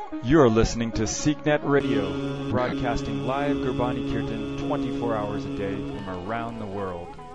You're listening to SeekNet Radio, broadcasting live Gurbani Kirtan 24 hours a day from around the world.